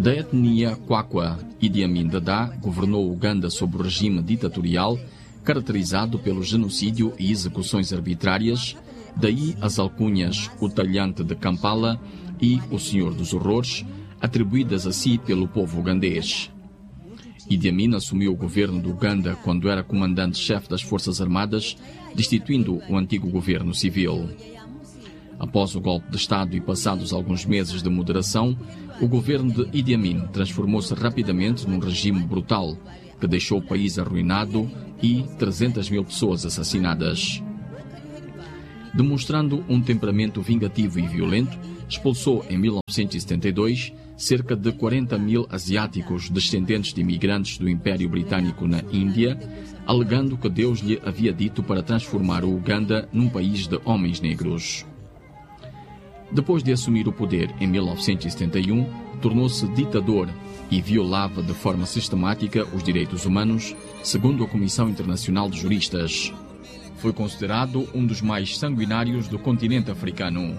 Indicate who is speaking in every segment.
Speaker 1: Da etnia Kwakwa, Idi Amin Dada governou Uganda sob o regime ditatorial, caracterizado pelo genocídio e execuções arbitrárias, daí as alcunhas o Talhante de Kampala e o Senhor dos Horrores, atribuídas a si pelo povo ugandês. Idi Amin assumiu o governo do Uganda quando era comandante-chefe das Forças Armadas, destituindo o antigo governo civil. Após o golpe de Estado e passados alguns meses de moderação, o governo de Idi Amin transformou-se rapidamente num regime brutal, que deixou o país arruinado e 300 mil pessoas assassinadas. Demonstrando um temperamento vingativo e violento, expulsou em 1972 cerca de 40 mil asiáticos descendentes de imigrantes do Império Britânico na Índia, alegando que Deus lhe havia dito para transformar o Uganda num país de homens negros. Depois de assumir o poder em 1971, tornou-se ditador e violava de forma sistemática os direitos humanos, segundo a Comissão Internacional de Juristas. Foi considerado um dos mais sanguinários do continente africano.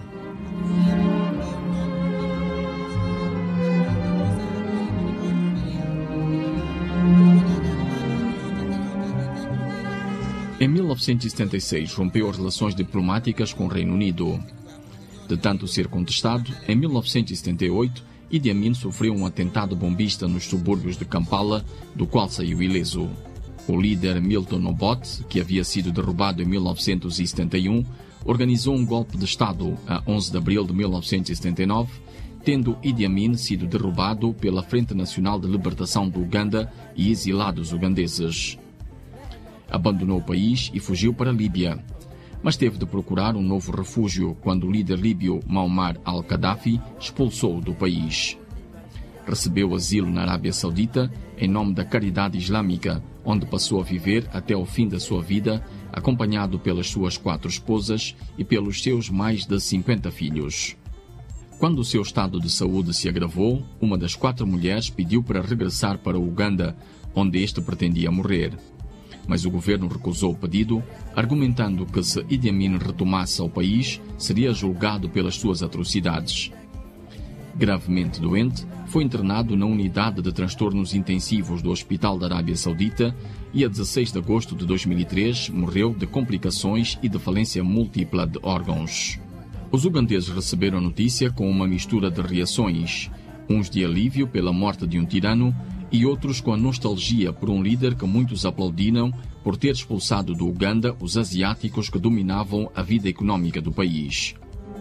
Speaker 1: Em 1976, rompeu as relações diplomáticas com o Reino Unido. De tanto ser contestado, em 1978, Idi Amin sofreu um atentado bombista nos subúrbios de Kampala, do qual saiu ileso. O líder Milton Obote, que havia sido derrubado em 1971, organizou um golpe de Estado a 11 de abril de 1979, tendo Idi Amin sido derrubado pela Frente Nacional de Libertação do Uganda e exilados ugandeses. Abandonou o país e fugiu para a Líbia, mas teve de procurar um novo refúgio quando o líder líbio Muammar al-Gaddafi expulsou-o do país. Recebeu asilo na Arábia Saudita em nome da caridade islâmica, onde passou a viver até o fim da sua vida, acompanhado pelas suas 4 esposas e pelos seus mais de 50 filhos. Quando o seu estado de saúde se agravou, uma das 4 mulheres pediu para regressar para o Uganda, onde este pretendia morrer. Mas o governo recusou o pedido, argumentando que se Idi Amin retomasse ao país, seria julgado pelas suas atrocidades. Gravemente doente, foi internado na unidade de transtornos intensivos do Hospital da Arábia Saudita e a 16 de agosto de 2003 morreu de complicações e de falência múltipla de órgãos. Os ugandeses receberam a notícia com uma mistura de reações, uns de alívio pela morte de um tirano e outros com a nostalgia por um líder que muitos aplaudiram por ter expulsado do Uganda os asiáticos que dominavam a vida económica do país.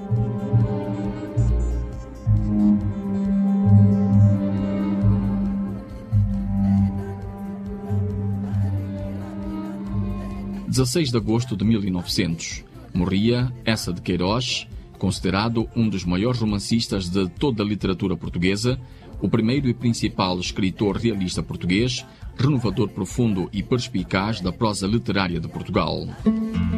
Speaker 1: – 16 de agosto de 1900, morria Eça de Queiroz, considerado um dos maiores romancistas de toda a literatura portuguesa, o primeiro e principal escritor realista português, renovador profundo e perspicaz da prosa literária de Portugal.